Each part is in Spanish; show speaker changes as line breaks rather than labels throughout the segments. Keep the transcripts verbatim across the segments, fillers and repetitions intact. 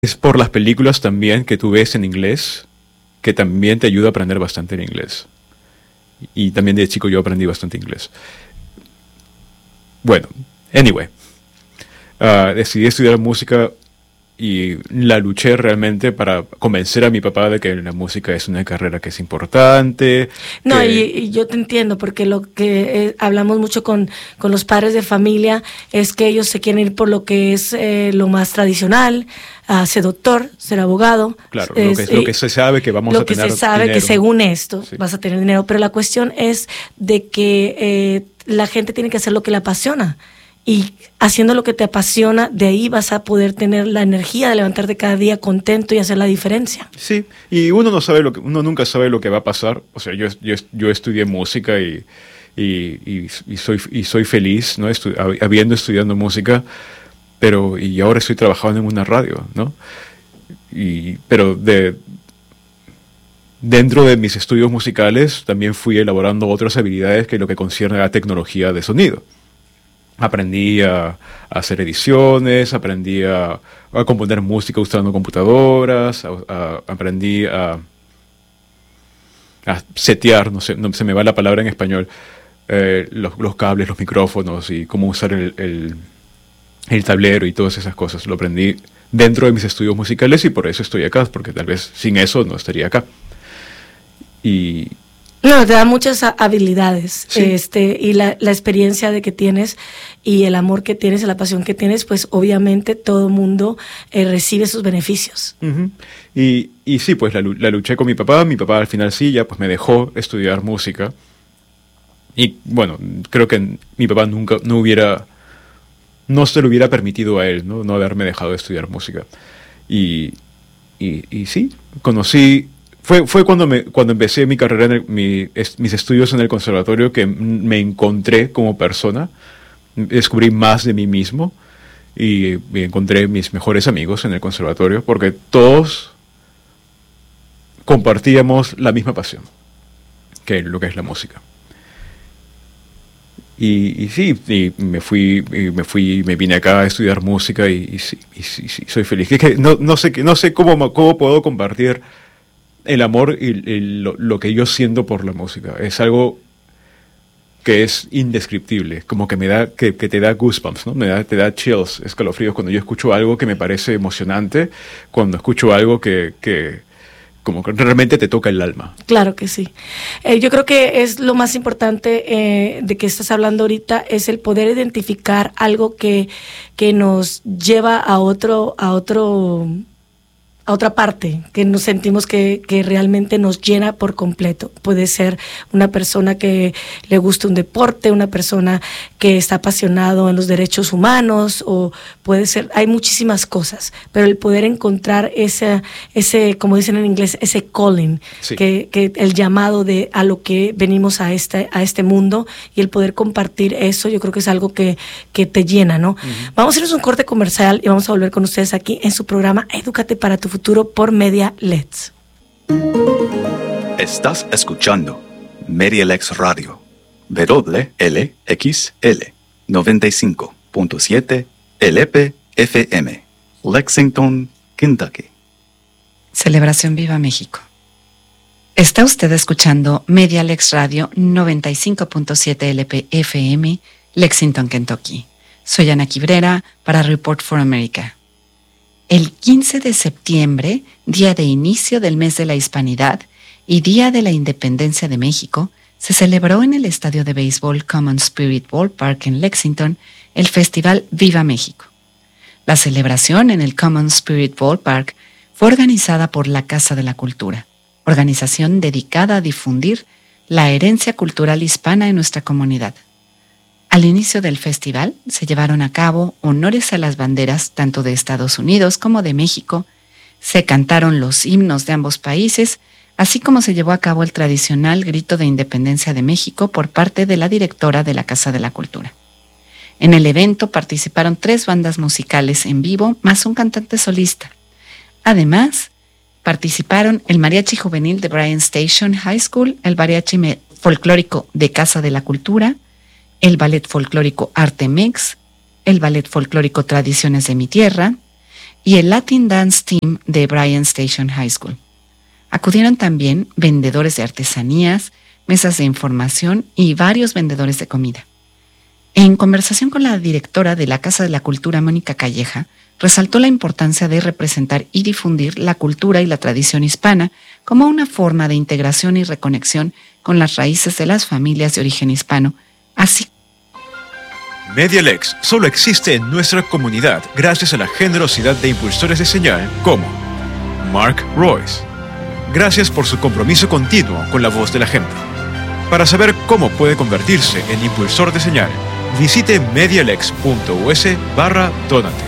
es por las películas también que tú ves en inglés, que también te ayuda a aprender bastante el inglés. Y también de chico yo aprendí bastante inglés. Bueno, anyway, uh, decidí estudiar música y la luché realmente para convencer a mi papá de que la música es una carrera que es importante.
No,
que...
y, y yo te entiendo, porque lo que eh, hablamos mucho con, con los padres de familia es que ellos se quieren ir por lo que es eh, lo más tradicional, uh, ser doctor, ser abogado.
Claro,
es,
lo, que, lo que se sabe que vamos a tener dinero.
Lo que se sabe
dinero.
que según esto
Sí.
vas a tener dinero, pero la cuestión es de que eh, la gente tiene que hacer lo que le apasiona. Y haciendo lo que te apasiona, de ahí vas a poder tener la energía de levantarte cada día contento y hacer la diferencia.
Sí, y uno no sabe lo que, uno nunca sabe lo que va a pasar. O sea, yo, yo, yo estudié música y, y, y, y soy y soy feliz, ¿no? Estu habiendo estudiado música, pero y ahora estoy trabajando en una radio, ¿no? Y pero de dentro de mis estudios musicales también fui elaborando otras habilidades que lo que concierne a la tecnología de sonido. Aprendí a, a hacer ediciones, aprendí a, a componer música usando computadoras, a, a, aprendí a, a setear, no sé, no se me va la palabra en español, eh, los, los cables, los micrófonos y cómo usar el, el, el tablero y todas esas cosas. Lo aprendí dentro de mis estudios musicales y por eso estoy acá, porque tal vez sin eso no estaría acá. Y...
No, te da muchas habilidades,
sí.
este, y la, la experiencia de que tienes y el amor que tienes, la pasión que tienes, pues obviamente todo mundo eh, recibe sus beneficios.
Uh-huh. y, y sí, pues la, la luché con mi papá, mi papá al final sí, ya pues me dejó estudiar música. Y bueno, creo que mi papá nunca, no hubiera, no se lo hubiera permitido a él, ¿no? No haberme dejado de estudiar música. Y, y, y sí, conocí... Fue, fue cuando, me, cuando empecé mi carrera, en el, mi, es, mis estudios en el conservatorio, que me encontré como persona, descubrí más de mí mismo y, y encontré mis mejores amigos en el conservatorio, porque todos compartíamos la misma pasión, que es lo que es la música. Y, y sí, y me fui, y me fui, me vine acá a estudiar música y, y, sí, y sí, sí, soy feliz. Es que no, no sé, no sé cómo, cómo puedo compartir el amor y, y lo, lo que yo siento por la música. Es algo que es indescriptible, como que me da, que, que te da goosebumps, ¿no? Me da, te da chills, escalofríos cuando yo escucho algo que me parece emocionante, cuando escucho algo que, que como que realmente te toca el alma.
Claro que sí. Eh, yo creo que es lo más importante eh, de que estás hablando ahorita, es el poder identificar algo que, que nos lleva a otro, a otro a otra parte, que nos sentimos que, que realmente nos llena por completo. Puede ser una persona que le gusta un deporte, una persona que está apasionado en los derechos humanos, o puede ser, hay muchísimas cosas, pero el poder encontrar ese, ese como dicen en inglés, ese calling,
sí.
que, que el llamado de a lo que venimos a este, a este mundo, y el poder compartir eso, yo creo que es algo que, que te llena, ¿no? Uh-huh. Vamos a irnos a un corte comercial y vamos a volver con ustedes aquí en su programa Edúcate para tu futuro por Media Lex.
Estás escuchando Media Lex Radio, W L X L noventa y cinco punto siete L P F M, Lexington, Kentucky.
Celebración Viva México. Está usted escuchando Media Lex Radio noventa y cinco punto siete L P F M, Lexington, Kentucky. Soy Ana Quibrera para Report for America. El quince de septiembre, día de inicio del mes de la Hispanidad y día de la Independencia de México, se celebró en el estadio de béisbol Common Spirit Ballpark en Lexington el Festival Viva México. La celebración en el Common Spirit Ballpark fue organizada por la Casa de la Cultura, organización dedicada a difundir la herencia cultural hispana en nuestra comunidad. Al inicio del festival se llevaron a cabo honores a las banderas tanto de Estados Unidos como de México, se cantaron los himnos de ambos países, así como se llevó a cabo el tradicional grito de independencia de México por parte de la directora de la Casa de la Cultura. En el evento participaron tres bandas musicales en vivo más un cantante solista. Además, participaron el Mariachi Juvenil de Bryan Station High School, el Mariachi Folclórico de Casa de la Cultura, el Ballet Folclórico Arte Mix, el Ballet Folclórico Tradiciones de mi Tierra, y el Latin Dance Team de Bryan Station High School. Acudieron también vendedores de artesanías, mesas de información y varios vendedores de comida. En conversación con la directora de la Casa de la Cultura, Mónica Calleja, resaltó la importancia de representar y difundir la cultura y la tradición hispana como una forma de integración y reconexión con las raíces de las familias de origen hispano, así.
Medialex solo existe en nuestra comunidad gracias a la generosidad de impulsores de señal como Mark Royce. Gracias por su compromiso continuo con la voz de la gente. Para saber cómo puede convertirse en impulsor de señal, visite medialex.us barra donate.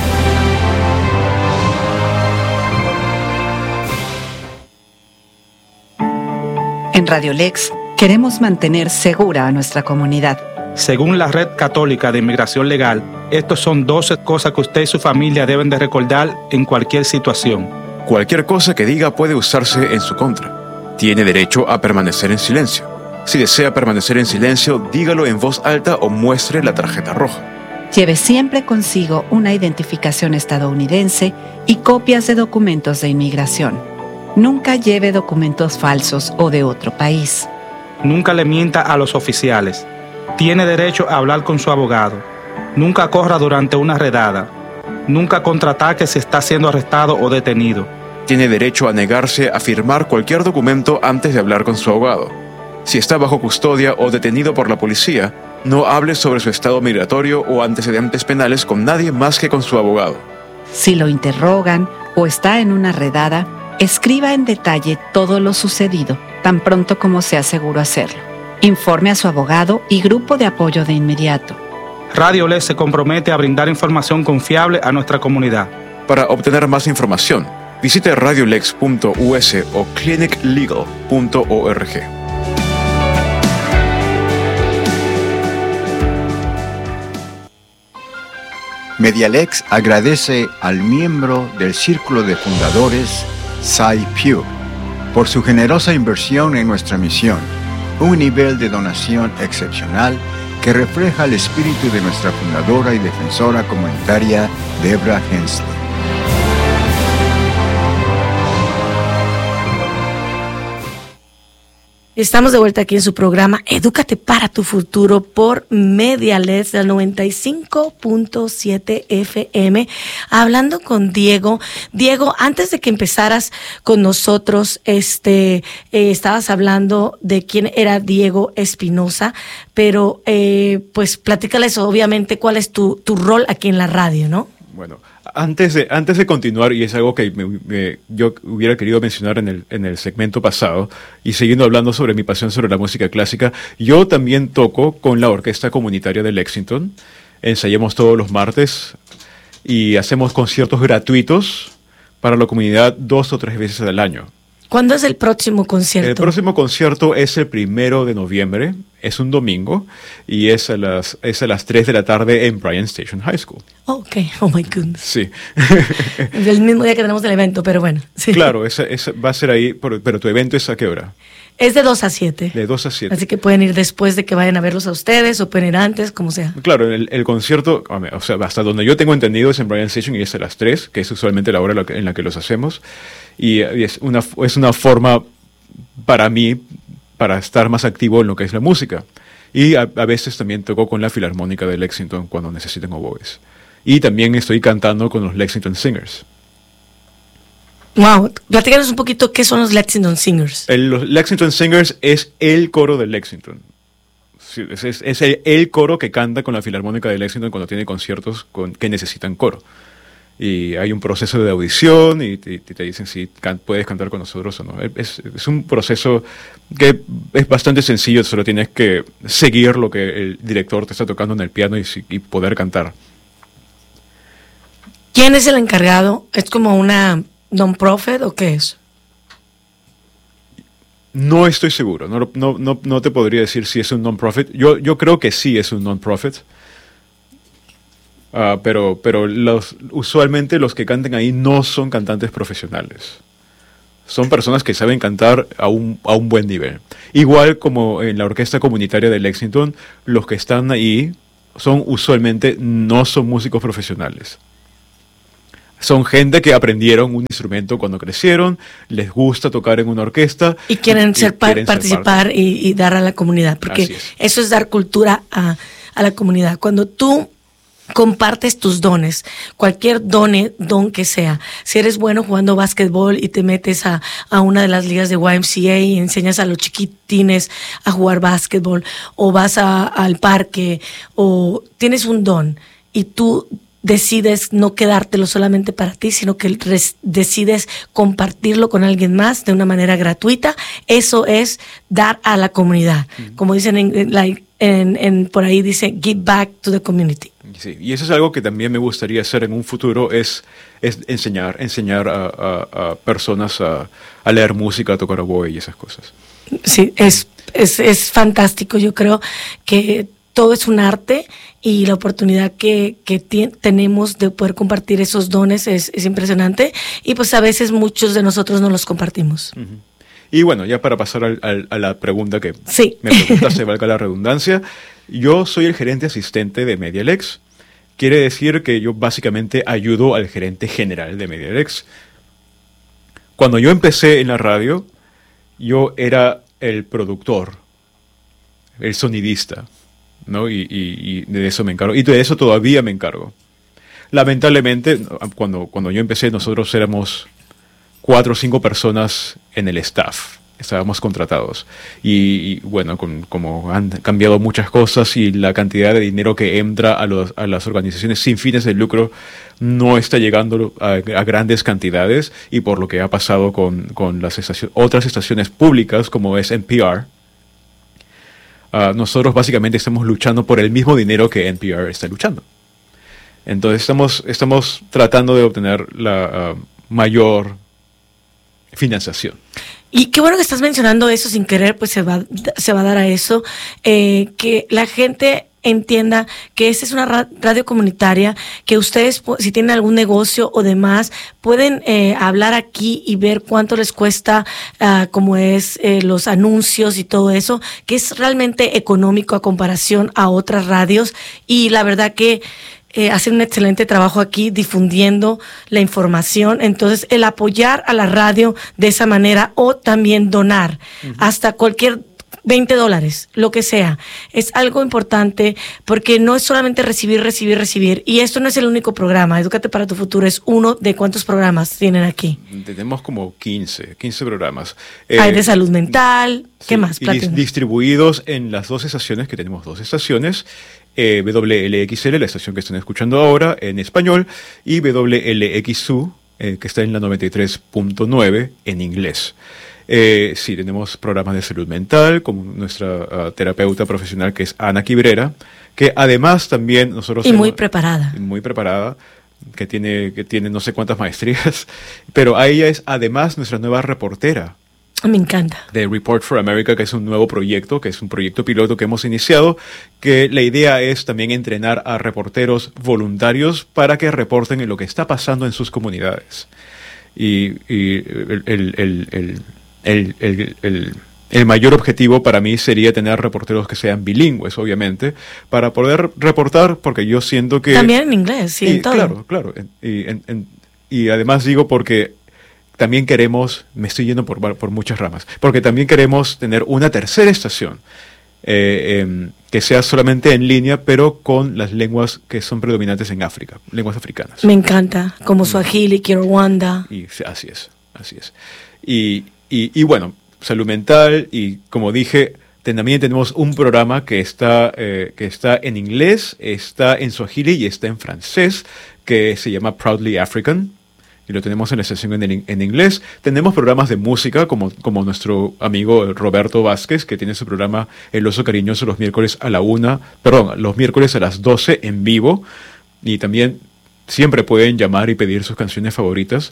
En Radio Lex queremos mantener segura a nuestra comunidad.
Según la Red Católica de Inmigración Legal, estos son doce cosas que usted y su familia deben de recordar en cualquier situación.
Cualquier cosa que diga puede usarse en su contra. Tiene derecho a permanecer en silencio. Si desea permanecer en silencio, dígalo en voz alta o muestre la tarjeta roja.
Lleve siempre consigo una identificación estadounidense y copias de documentos de inmigración. Nunca lleve documentos falsos o de otro país.
Nunca le mienta a los oficiales. Tiene derecho a hablar con su abogado. Nunca corra durante una redada. Nunca contraataque si está siendo arrestado o detenido.
Tiene derecho a negarse a firmar cualquier documento antes de hablar con su abogado. Si está bajo custodia o detenido por la policía, no hable sobre su estado migratorio o antecedentes penales con nadie más que con su abogado.
Si lo interrogan o está en una redada, escriba en detalle todo lo sucedido, tan pronto como sea seguro hacerlo. Informe a su abogado y grupo de apoyo de inmediato.
Radio Lex se compromete a brindar información confiable a nuestra comunidad.
Para obtener más información, visite radiolex punto u s o clinic legal punto org.
Medialex agradece al miembro del Círculo de Fundadores, Cy Pugh, por su generosa inversión en nuestra misión, un nivel de donación excepcional que refleja el espíritu de nuestra fundadora y defensora comunitaria, Debra Hensley.
Estamos de vuelta aquí en su programa Edúcate para tu futuro por Medialex del noventa y cinco punto siete F M, hablando con Diego. Diego, antes de que empezaras con nosotros, este, eh, estabas hablando de quién era Diego Espinosa, pero eh, pues platícales obviamente cuál es tu, tu rol aquí en la radio, ¿no?
Bueno, antes de, antes de continuar, y es algo que me, me, yo hubiera querido mencionar en el, en el segmento pasado, y siguiendo hablando sobre mi pasión sobre la música clásica, yo también toco con la Orquesta Comunitaria de Lexington. Ensayamos todos los martes y hacemos conciertos gratuitos para la comunidad dos o tres veces al año.
¿Cuándo es el próximo concierto?
El próximo concierto es el primero de noviembre, es un domingo, y es a las, es a las tres de la tarde en Bryan Station High School.
Oh, ok, oh my goodness.
Sí.
Es el mismo día que tenemos el evento, pero bueno. Sí.
Claro, esa, esa va a ser ahí, pero, pero tu evento es ¿a qué hora?
Es de dos a siete.
De dos a siete.
Así que pueden ir después de que vayan a verlos a ustedes, o pueden ir antes, como sea. Claro,
el, el concierto, o sea, hasta donde yo tengo entendido es en Bryan Station y es a las tres, que es usualmente la hora en la que, en la que los hacemos. Y, y es, una, es una forma para mí, para estar más activo en lo que es la música. Y a, a veces también toco con la Filarmónica de Lexington cuando necesiten oboes. Y también estoy cantando con los Lexington Singers.
Wow, platícanos un poquito qué son los Lexington Singers.
El, los Lexington Singers es el coro de Lexington. Sí, es es, es el, el coro que canta con la Filarmónica de Lexington cuando tiene conciertos con, que necesitan coro. Y hay un proceso de audición y te, te dicen si can, puedes cantar con nosotros o no. Es, es un proceso que es bastante sencillo, solo tienes que seguir lo que el director te está tocando en el piano y, y poder cantar.
¿Quién es el encargado? ¿Es como una non-profit o qué es?
No estoy seguro, no, no, no, no te podría decir si es un non-profit. Yo, yo creo que sí es un non-profit. Uh, pero pero los, usualmente los que canten ahí no son cantantes profesionales. Son personas que saben cantar a un, a un buen nivel. Igual como en la Orquesta Comunitaria de Lexington, los que están ahí son usualmente no son músicos profesionales. Son gente que aprendieron un instrumento cuando crecieron, les gusta tocar en una orquesta.
Y quieren,
y,
ser
y
pa-
quieren
participar
ser
y, y dar a la comunidad, porque
Así es.
eso es dar cultura a, a la comunidad. Cuando tú compartes tus dones, cualquier done, don que sea. Si eres bueno jugando básquetbol y te metes a, a una de las ligas de Y M C A y enseñas a los chiquitines a jugar básquetbol, o vas a, al parque, o tienes un don y tú decides no quedártelo solamente para ti, sino que res- decides compartirlo con alguien más de una manera gratuita, eso es dar a la comunidad. Mm. Como dicen en, like, en, en, por ahí dice, give back to the community.
Sí, y eso es algo que también me gustaría hacer en un futuro, es, es enseñar, enseñar a, a, a personas a, a leer música, a tocar oboe y esas cosas.
Sí, es, es, es fantástico. Yo creo que todo es un arte y la oportunidad que, que t- tenemos de poder compartir esos dones es, es impresionante, y pues a veces muchos de nosotros no los compartimos.
Uh-huh. Y bueno, ya para pasar al, al, a la pregunta que
sí.
me preguntaste, valga la redundancia, yo soy el gerente asistente de Medialex. Quiere decir que yo básicamente ayudo al gerente general de Medialex. Cuando yo empecé en la radio, yo era el productor, el sonidista, ¿no? Y, y, y de eso me encargo. Y de eso todavía me encargo. Lamentablemente, cuando, cuando yo empecé, nosotros éramos cuatro o cinco personas en el staff. Estábamos contratados. Y, y bueno, con, como han cambiado muchas cosas y la cantidad de dinero que entra a, los, a las organizaciones sin fines de lucro no está llegando a, a grandes cantidades, y por lo que ha pasado con, con las estaciones, otras estaciones públicas como es N P R, uh, nosotros básicamente estamos luchando por el mismo dinero que N P R está luchando. Entonces estamos, estamos tratando de obtener la uh, mayor financiación.
Y qué bueno que estás mencionando eso, sin querer, pues se va, se va a dar a eso, eh, que la gente entienda que esta es una radio comunitaria, que ustedes, si tienen algún negocio o demás, pueden eh, hablar aquí y ver cuánto les cuesta, uh, como es eh, los anuncios y todo eso, que es realmente económico a comparación a otras radios, y la verdad que Eh, hacen un excelente trabajo aquí difundiendo la información. Entonces, el apoyar a la radio de esa manera, o también donar uh-huh. hasta cualquier veinte dólares, lo que sea, es algo importante, porque no es solamente recibir, recibir, recibir. Y esto no es el único programa. Edúcate para tu Futuro es uno de cuántos programas tienen aquí.
Tenemos como quince, quince programas.
Hay eh, de salud mental, ¿qué
sí,
más?
Y dis- distribuidos en las dos estaciones, que tenemos dos estaciones. Eh, W L X L, la estación que están escuchando ahora en español, y W L X U, eh, que está en la noventa y tres punto nueve en inglés. Eh, sí, tenemos programas de salud mental, como nuestra uh, terapeuta profesional, que es Ana Quibrera, que además también nosotros...
Y muy hemos, preparada.
Muy preparada, que tiene, que tiene no sé cuántas maestrías, pero a ella es además nuestra nueva reportera.
Me encanta.
De Report for America, que es un nuevo proyecto, que es un proyecto piloto que hemos iniciado, que la idea es también entrenar a reporteros voluntarios para que reporten en lo que está pasando en sus comunidades. Y, y el, el, el, el, el, el, el, el mayor objetivo para mí sería tener reporteros que sean bilingües, obviamente, para poder reportar, porque yo siento que...
También en inglés, sí,
y,
en todo.
Claro, claro. Y, en, en, y además digo porque... También queremos, me estoy yendo por, por muchas ramas, porque también queremos tener una tercera estación eh, eh, que sea solamente en línea, pero con las lenguas que son predominantes en África, lenguas africanas.
Me encanta, como Swahili, Kinyarwanda.
Y así es, así es. Y, y, y bueno, salud mental, y como dije, también tenemos un programa que está, eh, que está en inglés, está en Swahili y está en francés, que se llama Proudly African. Y lo tenemos en la estación en, en inglés. Tenemos programas de música, como, como nuestro amigo Roberto Vázquez, que tiene su programa El Oso Cariñoso los miércoles a la una, perdón, los miércoles a las doce en vivo. Y también siempre pueden llamar y pedir sus canciones favoritas.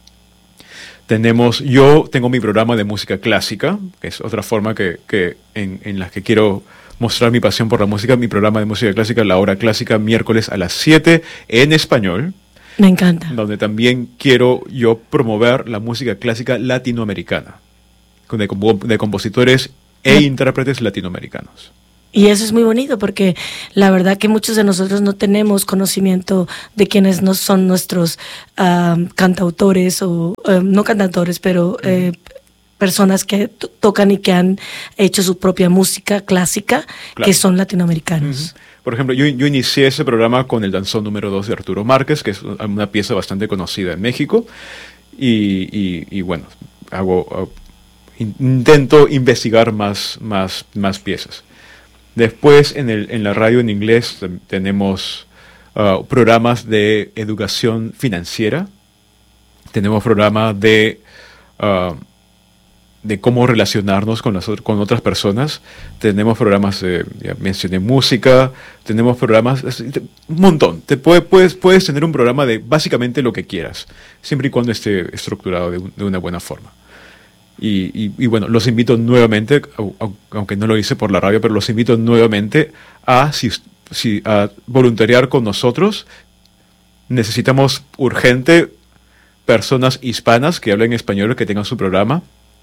Tenemos, yo tengo mi programa de música clásica, que es otra forma que, que en, en la que quiero mostrar mi pasión por la música. Mi programa de música clásica, La Hora Clásica, miércoles a las siete en español.
Me encanta.
Donde también quiero yo promover la música clásica latinoamericana, de, de compositores e intérpretes latinoamericanos.
Y eso es muy bonito porque la verdad que muchos de nosotros no tenemos conocimiento de quiénes no son nuestros um, cantautores o um, no cantautores, pero eh, personas que t- tocan y que han hecho su propia música clásica, claro, que son latinoamericanos.
Uh-huh. Por ejemplo, yo, yo inicié ese programa con el danzón número dos de Arturo Márquez, que es una pieza bastante conocida en México, y, y, y bueno, hago, hago intento investigar más, más, más piezas. Después, en, el, en la radio en inglés tenemos uh, programas de educación financiera, tenemos programas de, uh, de cómo relacionarnos con, las, con otras personas, tenemos programas, de, ya mencioné música, tenemos programas, un montón. Te puede, puedes, puedes tener un programa de básicamente lo que quieras, siempre y cuando esté estructurado de, un, de una buena forma. Y, y, y bueno, los invito nuevamente, aunque no lo hice por la radio, pero los invito nuevamente a, si, si, a voluntariar con nosotros. Necesitamos urgente personas hispanas que hablen español, que tengan su programa.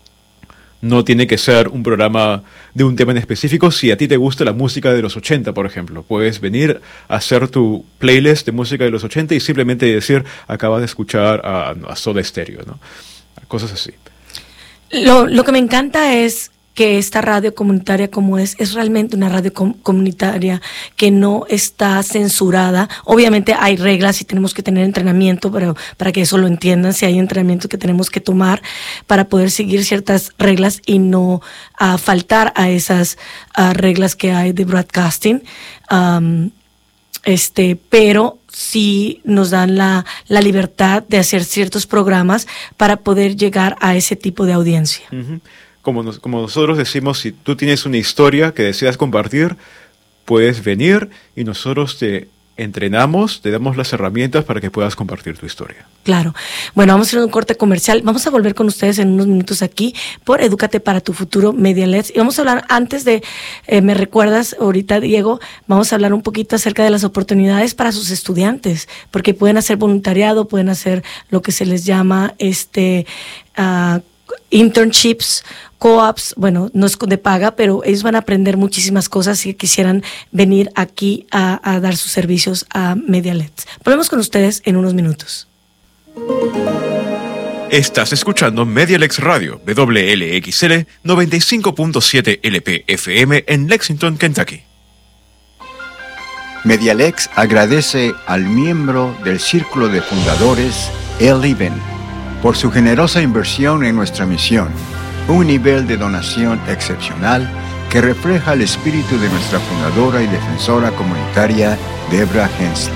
No tiene que ser un programa de un tema en específico. Si a ti te gusta la música de los ochenta, por ejemplo, puedes venir a hacer tu playlist de música de los ochenta y simplemente decir, acabas de escuchar a, a Soda Stereo, ¿no? Cosas así.
Lo, lo que me encanta es que esta radio comunitaria como es, es realmente una radio com- comunitaria que no está censurada. Obviamente hay reglas y tenemos que tener entrenamiento para, para que eso lo entiendan, si hay entrenamiento que tenemos que tomar para poder seguir ciertas reglas y no uh, faltar a esas uh, reglas que hay de broadcasting. Um, este, pero sí nos dan la, la libertad de hacer ciertos programas para poder llegar a ese tipo de audiencia.
Uh-huh. Como, nos, como nosotros decimos, si tú tienes una historia que deseas compartir, puedes venir y nosotros te entrenamos, te damos las herramientas para que puedas compartir tu historia.
Claro. Bueno, vamos a hacer un corte comercial. Vamos a volver con ustedes en unos minutos aquí por Edúcate para tu Futuro Media L E D. Y vamos a hablar antes de, eh, me recuerdas ahorita, Diego, vamos a hablar un poquito acerca de las oportunidades para sus estudiantes, porque pueden hacer voluntariado, pueden hacer lo que se les llama este uh, internships, co-ops, bueno, no es de paga, pero ellos van a aprender muchísimas cosas si quisieran venir aquí a, a dar sus servicios a Media L E D. Volvemos con ustedes en unos minutos.
Estás escuchando Media L E X Radio, W L X L noventa y cinco punto siete L P F M en Lexington, Kentucky.
Media L E X agradece al miembro del Círculo de Fundadores, El Iben, por su generosa inversión en nuestra misión, un nivel de donación excepcional que refleja el espíritu de nuestra fundadora y defensora comunitaria, Debra Hensley.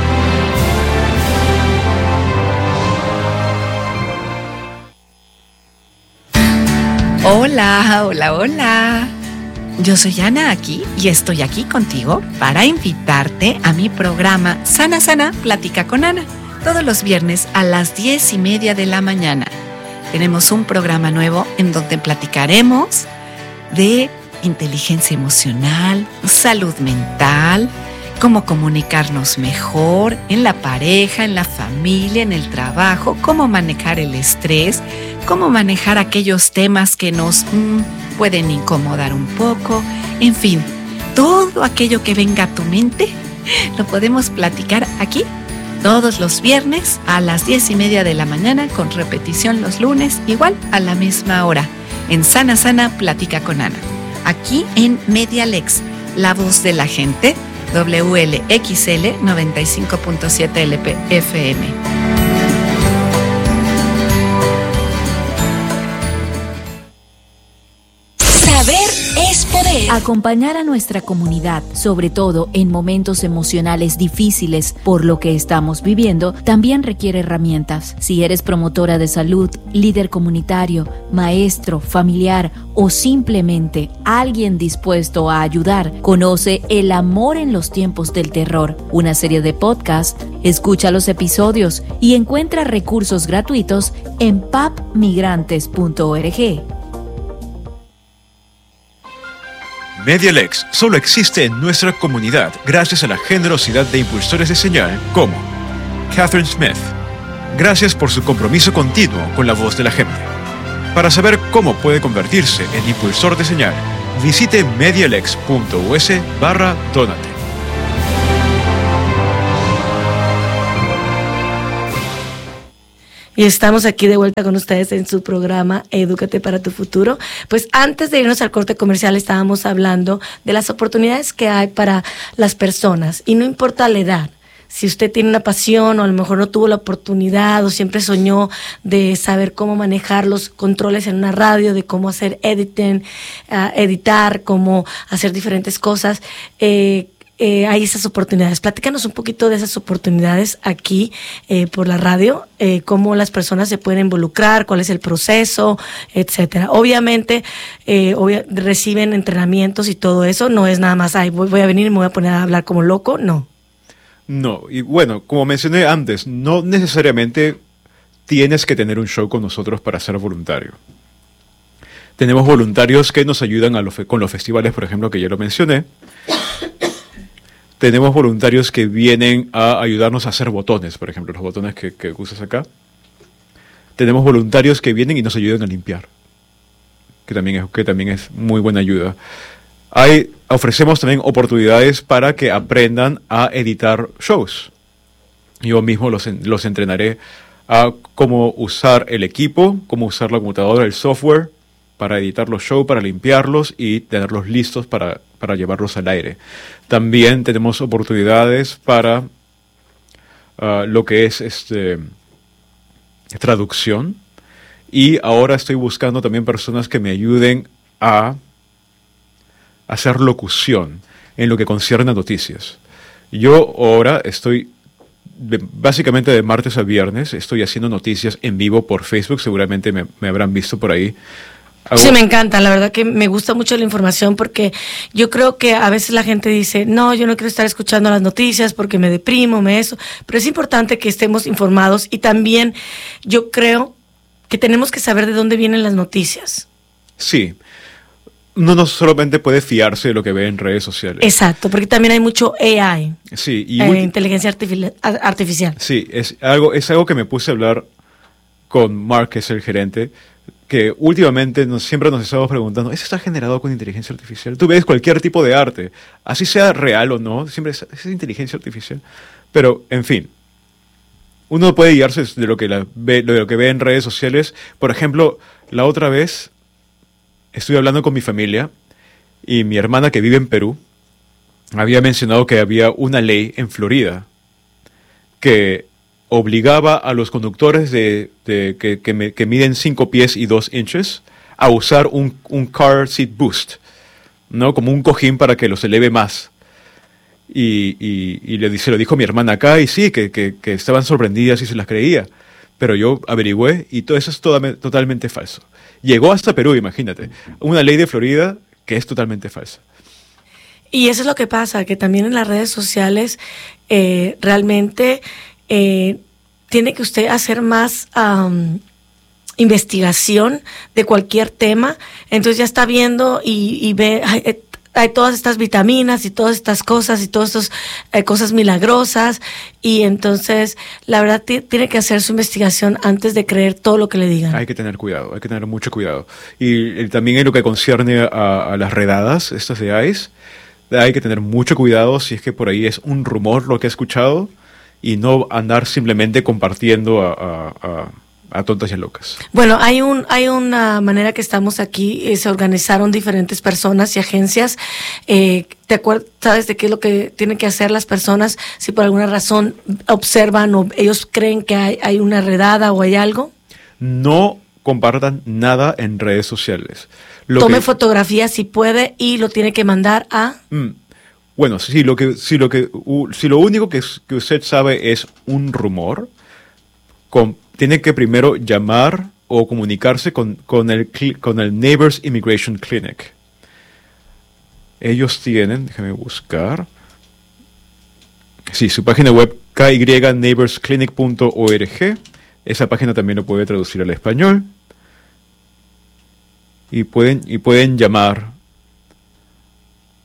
Hola, hola, hola. Yo soy Ana aquí y estoy aquí contigo para invitarte a mi programa Sana Sana Plática con Ana. Todos los viernes a las diez y media de la mañana. Tenemos un programa nuevo en donde platicaremos de inteligencia emocional, salud mental, cómo comunicarnos mejor en la pareja, en la familia, en el trabajo, cómo manejar el estrés, cómo manejar aquellos temas que nos mmm, pueden incomodar un poco. En fin, todo aquello que venga a tu mente lo podemos platicar aquí todos los viernes a las diez y media de la mañana, con repetición los lunes, igual a la misma hora, en Sana Sana Plática con Ana. Aquí en Media L E X, la voz de la gente, W L X L noventa y cinco punto siete L P F M.
Saber es poder. Acompañar a nuestra comunidad, sobre todo en momentos emocionales difíciles por lo que estamos viviendo, también requiere herramientas. Si eres promotora de salud, líder comunitario, maestro, familiar o simplemente alguien dispuesto a ayudar, conoce El amor en los tiempos del terror, una serie de podcast. Escucha los episodios y encuentra recursos gratuitos en papmigrantes punto org.
Media L E X solo existe en nuestra comunidad gracias a la generosidad de impulsores de señal como Catherine Smith. Gracias por su compromiso continuo con la voz de la gente. Para saber cómo puede convertirse en impulsor de señal, visite medialex.us barra donate.
Y estamos aquí de vuelta con ustedes en su programa Edúcate para tu futuro. Pues antes de irnos al corte comercial estábamos hablando de las oportunidades que hay para las personas. Y no importa la edad. Si usted tiene una pasión o a lo mejor no tuvo la oportunidad o siempre soñó de saber cómo manejar los controles en una radio, de cómo hacer editing, uh, editar, cómo hacer diferentes cosas, eh, Eh, hay esas oportunidades. Platícanos un poquito de esas oportunidades aquí eh, por la radio, eh, cómo las personas se pueden involucrar, cuál es el proceso, etcétera. Obviamente eh, obvia, reciben entrenamientos y todo eso, no es nada más, ay, voy, voy a venir y me voy a poner a hablar como loco, no.
No, y bueno, como mencioné antes, no necesariamente tienes que tener un show con nosotros para ser voluntario. Tenemos voluntarios que nos ayudan a los fe- con los festivales, por ejemplo, que ya lo mencioné. Tenemos voluntarios que vienen a ayudarnos a hacer botones, por ejemplo, los botones que, que usas acá. Tenemos voluntarios que vienen y nos ayudan a limpiar, que también es, que también es muy buena ayuda. Hay, ofrecemos también oportunidades para que aprendan a editar shows. Yo mismo los, los entrenaré a cómo usar el equipo, cómo usar la computadora, el software, para editar los shows, para limpiarlos y tenerlos listos para, para llevarlos al aire. También tenemos oportunidades para uh, lo que es este, traducción. Y ahora estoy buscando también personas que me ayuden a hacer locución en lo que concierne a noticias. Yo ahora estoy, de, básicamente de martes a viernes, estoy haciendo noticias en vivo por Facebook. Seguramente me, me habrán visto por ahí. Hago...
Sí, me encanta, la verdad que me gusta mucho la información porque yo creo que a veces la gente dice, no, yo no quiero estar escuchando las noticias porque me deprimo, me eso, pero es importante que estemos informados y también yo creo que tenemos que saber de dónde vienen las noticias.
Sí, uno no solamente puede fiarse de lo que ve en redes sociales.
Exacto, porque también hay mucho A I,
sí, y
eh,
ulti-
inteligencia artifici- artificial.
Sí, es algo, es algo que me puse a hablar con Mark, que es el gerente, que últimamente nos, siempre nos estamos preguntando, ¿eso está generado con inteligencia artificial? Tú ves cualquier tipo de arte, así sea real o no, siempre es, es inteligencia artificial. Pero, en fin, uno puede guiarse de lo que, la ve, de lo que ve en redes sociales. Por ejemplo, la otra vez estuve hablando con mi familia y mi hermana, que vive en Perú, había mencionado que había una ley en Florida que obligaba a los conductores de, de, que, que, me, que miden cinco pies y dos inches a usar un, un car seat boost, ¿no? Como un cojín para que los eleve más. Y, y, y le, se lo dijo mi hermana acá, y sí, que, que, que estaban sorprendidas y se las creía. Pero yo averigüé y todo eso es toda, totalmente falso. Llegó hasta Perú, imagínate. Una ley de Florida que es totalmente falsa.
Y eso es lo que pasa, que también en las redes sociales eh, realmente eh, tiene que usted hacer más um, investigación de cualquier tema. Entonces ya está viendo y, y ve, ay, hay todas estas vitaminas y todas estas cosas y todas estas eh, cosas milagrosas, y entonces la verdad t- tiene que hacer su investigación antes de creer todo lo que le digan.
Hay que tener cuidado, hay que tener mucho cuidado. Y, y también en lo que concierne a, a las redadas, estas de I C E, hay que tener mucho cuidado si es que por ahí es un rumor lo que he escuchado, y no andar simplemente compartiendo a, a, a, a tontas y a locas.
Bueno, hay un hay una manera que estamos aquí, eh, se organizaron diferentes personas y agencias. Eh, ¿Te acuerdas, sabes de qué es lo que tienen que hacer las personas si por alguna razón observan o ellos creen que hay, hay una redada o hay algo?
No compartan nada en redes sociales. Lo
Tome
que,
fotografías si puede y lo tiene que mandar a...
Mm, bueno, si lo que si lo que uh, si lo único que, que usted sabe es un rumor, con, tiene que primero llamar o comunicarse con, con, el, con el Neighbors Immigration Clinic. Ellos tienen, déjame buscar. Sí, su página web k y neighbors clinic punto org. Esa página también lo puede traducir al español. Y pueden, y pueden llamar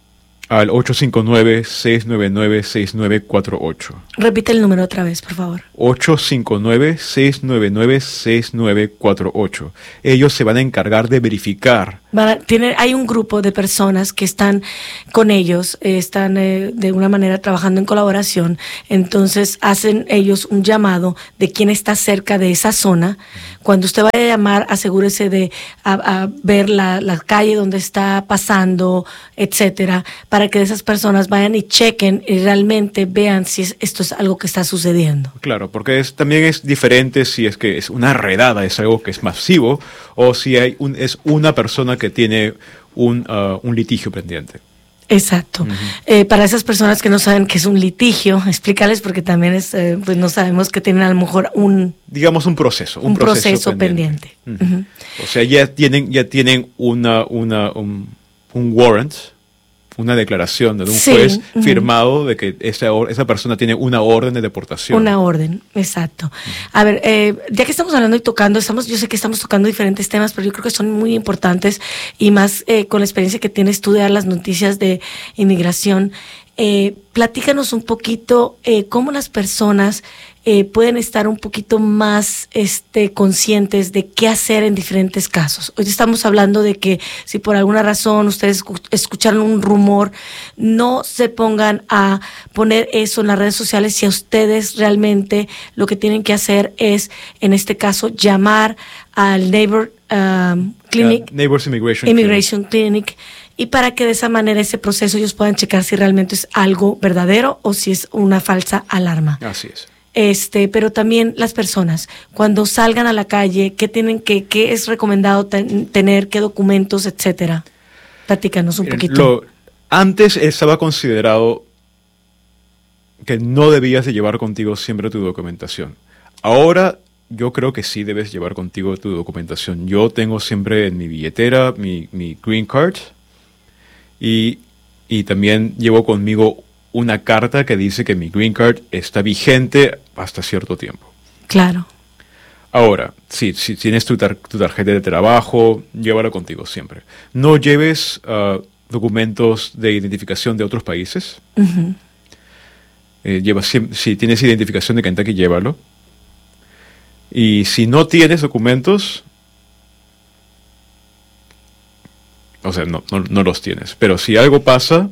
Al ocho cinco nueve, seis nueve nueve, seis nueve cuatro ocho.
Repite el número otra vez, por favor.
ocho cinco nueve, seis nueve nueve, seis nueve cuatro ocho. Ellos se van a encargar de verificar.
Van a, tiene, hay un grupo de personas que están con ellos, eh, están eh, de una manera trabajando en colaboración. Entonces hacen ellos un llamado de quién está cerca de esa zona. Cuando usted vaya a llamar, asegúrese de a, a ver la, la calle donde está pasando, etcétera, para que esas personas vayan y chequen y realmente vean si es, esto es algo que está sucediendo.
Claro, porque es, también es diferente si es que es una redada, es algo que es masivo, o si hay un, es una persona que tiene un, uh, un litigio pendiente.
Exacto. Uh-huh. Eh, para esas personas que no saben qué es un litigio, explícales, porque también es, eh, pues no sabemos que tienen a lo mejor un...
Digamos un proceso. Un,
un proceso,
proceso pendiente. pendiente. Uh-huh. Uh-huh. O sea, ya tienen, ya tienen una, una, un, un warrant, una declaración de un sí, juez uh-huh. firmado de que esa, esa persona tiene una orden de deportación.
Una orden, exacto. Uh-huh. A ver, eh, ya que estamos hablando y tocando, estamos, yo sé que estamos tocando diferentes temas, pero yo creo que son muy importantes y más eh, con la experiencia que tienes tú de dar las noticias de inmigración. Eh, platícanos un poquito eh, cómo las personas eh, pueden estar un poquito más este, conscientes de qué hacer en diferentes casos. Hoy estamos hablando de que si por alguna razón ustedes escucharon un rumor, no se pongan a poner eso en las redes sociales si a ustedes realmente lo que tienen que hacer es, en este caso, llamar al Neighbor um, Clinic,
uh, Neighbors Immigration,
Immigration Clinic. Clinic y para que de esa manera ese proceso ellos puedan checar si realmente es algo verdadero o si es una falsa alarma.
Así es.
Este, pero también las personas, cuando salgan a la calle, ¿qué tienen que, qué es recomendado ten, tener, qué documentos, etcétera? Platícanos un poquito.
Lo, antes estaba considerado que no debías de llevar contigo siempre tu documentación. Ahora yo creo que sí debes llevar contigo tu documentación. Yo tengo siempre en mi billetera mi, mi green card y, y también llevo conmigo una carta que dice que mi green card está vigente hasta cierto tiempo.
Claro.
Ahora, sí, si tienes tu, tar- tu tarjeta de trabajo, llévala contigo siempre. No lleves uh, documentos de identificación de otros países. Uh-huh. Eh, lleva, si, si tienes identificación de Kentucky, llévalo. Y si no tienes documentos, o sea, no, no, no los tienes. Pero si algo pasa...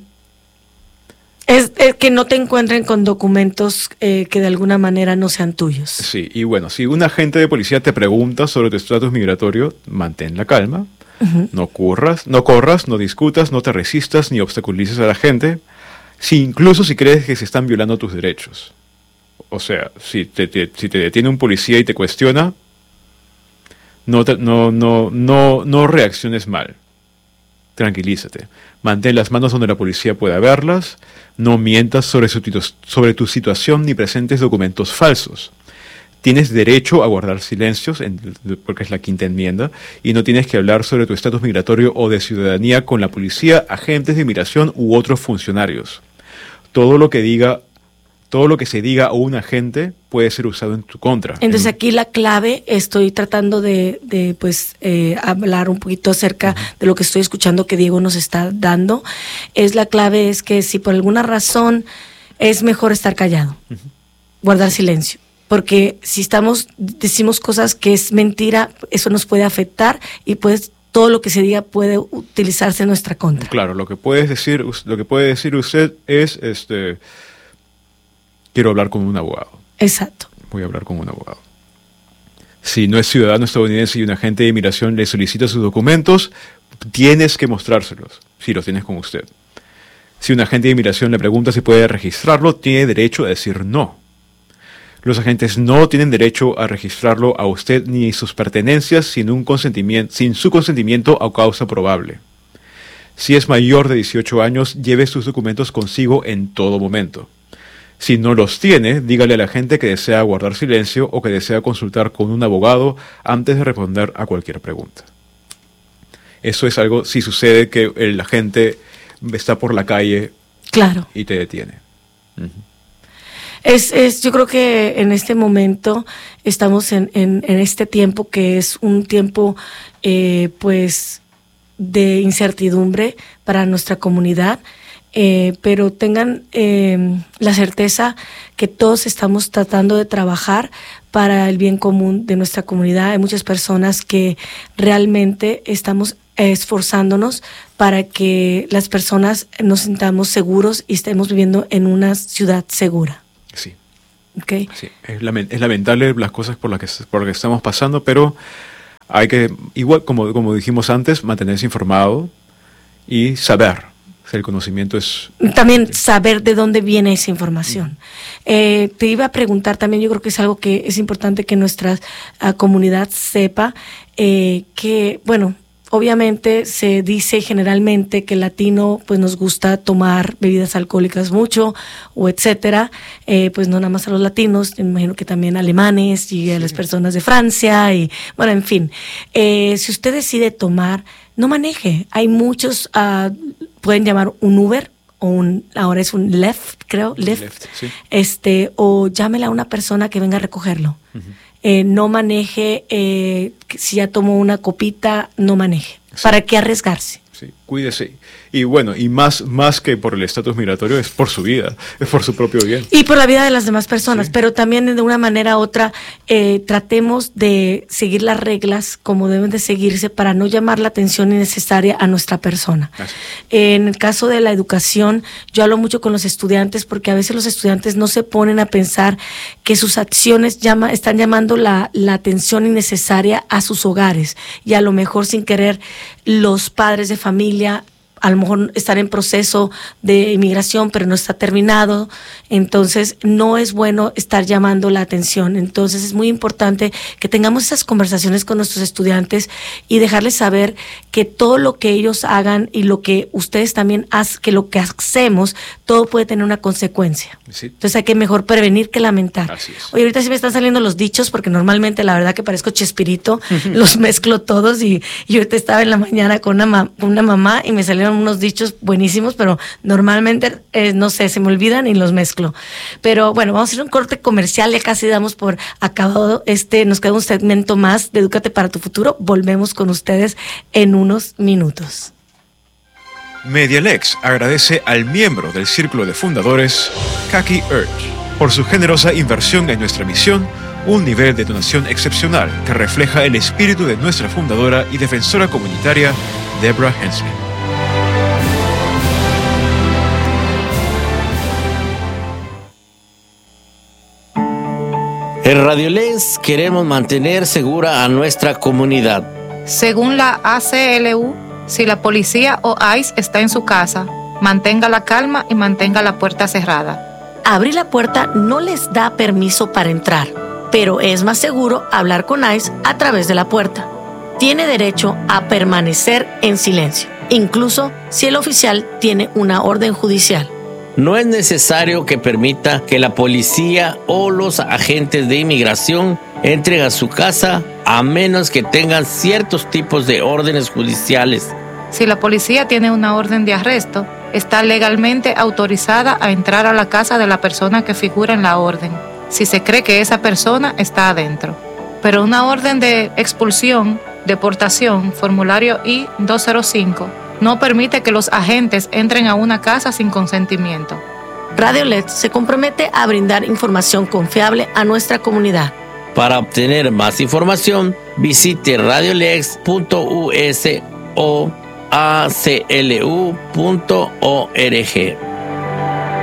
Es, es que no te encuentren con documentos eh, que de alguna manera no sean tuyos.
Sí, y bueno, si un agente de policía te pregunta sobre tu estatus migratorio, mantén la calma. Uh-huh. No corras, no corras, no discutas, no te resistas ni obstaculices a la gente, si, incluso si crees que se están violando tus derechos. O sea, si te, te, si te detiene un policía y te cuestiona, no, te, no, no, no, no reacciones mal. Tranquilízate. Mantén las manos donde la policía pueda verlas. No mientas sobre, su, sobre tu situación ni presentes documentos falsos. Tienes derecho a guardar silencios, en, porque es la quinta enmienda, y no tienes que hablar sobre tu estatus migratorio o de ciudadanía con la policía, agentes de inmigración u otros funcionarios. Todo lo que diga Todo lo que se diga a un agente puede ser usado en tu contra.
Entonces aquí la clave, estoy tratando de, de pues eh, hablar un poquito acerca uh-huh. de lo que estoy escuchando que Diego nos está dando. Es la clave es que si por alguna razón es mejor estar callado, uh-huh. guardar silencio. Porque si estamos, decimos cosas que es mentira, eso nos puede afectar y pues todo lo que se diga puede utilizarse en nuestra contra.
Claro, lo que puedes decir, lo que puede decir usted es este quiero hablar con un abogado.
Exacto.
Voy a hablar con un abogado. Si no es ciudadano estadounidense y un agente de inmigración le solicita sus documentos, tienes que mostrárselos, si los tienes con usted. Si un agente de inmigración le pregunta si puede registrarlo, tiene derecho a decir no. Los agentes no tienen derecho a registrarlo a usted ni sus pertenencias sin, un consentimiento, sin su consentimiento o causa probable. Si es mayor de dieciocho años, lleve sus documentos consigo en todo momento. Si no los tiene, dígale a la gente que desea guardar silencio o que desea consultar con un abogado antes de responder a cualquier pregunta. Eso es algo si sucede que el agente está por la calle
claro.
y te detiene. Uh-huh.
Es, es, yo creo que en este momento estamos en, en, en este tiempo que es un tiempo eh, pues de incertidumbre para nuestra comunidad. eh, pero tengan eh, la certeza que todos estamos tratando de trabajar para el bien común de nuestra comunidad. Hay muchas personas que realmente estamos esforzándonos para que las personas nos sintamos seguros y estemos viviendo en una ciudad segura.
Sí.
Okay.
Sí, es, lament- es lamentable las cosas por las que, por las que estamos pasando, pero hay que, igual como, como dijimos antes, mantenerse informado y saber. El conocimiento es...
También saber de dónde viene esa información. Eh, te iba a preguntar también, yo creo que es algo que es importante que nuestra uh, comunidad sepa, eh, que, bueno, obviamente se dice generalmente que el latino pues nos gusta tomar bebidas alcohólicas mucho o etcétera, eh, pues no nada más a los latinos, me imagino que también a alemanes y a sí. las personas de Francia y bueno, en fin. Eh, si usted decide tomar, no maneje. Hay muchos, uh, pueden llamar un Uber o un, ahora es un Lyft, creo, Lyft, Lyft sí. este, o llámele a una persona que venga a recogerlo. Uh-huh. Eh, no maneje, eh, si ya tomó una copita, no maneje. Sí. ¿Para qué arriesgarse?
Sí, cuídese. Y bueno, y más, más que por el estatus migratorio, es por su vida, es por su propio bien.
Y por la vida de las demás personas, sí. Pero también de una manera u otra, eh, tratemos de seguir las reglas como deben de seguirse para no llamar la atención innecesaria a nuestra persona. Eh, en el caso de la educación, yo hablo mucho con los estudiantes porque a veces los estudiantes no se ponen a pensar que sus acciones llama, están llamando la, la atención innecesaria a sus hogares y a lo mejor sin querer los padres de familia a lo mejor están en proceso de inmigración, pero no está terminado, entonces no es bueno estar llamando la atención. Entonces es muy importante que tengamos esas conversaciones con nuestros estudiantes y dejarles saber que todo lo que ellos hagan y lo que ustedes también hacen, que lo que hacemos, todo puede tener una consecuencia. Sí. Entonces hay que mejor prevenir que lamentar.
Así es.
Oye, ahorita sí me están saliendo los dichos, porque normalmente la verdad que parezco Chespirito, los mezclo todos y, y ahorita estaba en la mañana con una, ma- una mamá y me salieron unos dichos buenísimos, pero normalmente, eh, no sé, se me olvidan y los mezclo. Pero bueno, vamos a hacer un corte comercial, ya casi damos por acabado este, nos queda un segmento más de Edúcate para tu futuro. Volvemos con ustedes en unos minutos.
Medialex agradece al miembro del Círculo de Fundadores, Kaki Urch, por su generosa inversión en nuestra misión, un nivel de donación excepcional que refleja el espíritu de nuestra fundadora y defensora comunitaria, Deborah Hensley.
En Radiolex queremos mantener segura a nuestra comunidad.
Según la A C L U, si la policía o ICE está en su casa, mantenga la calma y mantenga la puerta cerrada.
Abrir la puerta no les da permiso para entrar, pero es más seguro hablar con ICE a través de la puerta. Tiene derecho a permanecer en silencio, incluso si el oficial tiene una orden judicial.
No es necesario que permita que la policía o los agentes de inmigración entren a su casa a menos que tengan ciertos tipos de órdenes judiciales.
Si la policía tiene una orden de arresto, está legalmente autorizada a entrar a la casa de la persona que figura en la orden, si se cree que esa persona está adentro. Pero una orden de expulsión, deportación, formulario I doscientos cinco, no permite que los agentes entren a una casa sin consentimiento.
Radiolex se compromete a brindar información confiable a nuestra comunidad.
Para obtener más información, visite radiolex punto u s o a c l u punto org.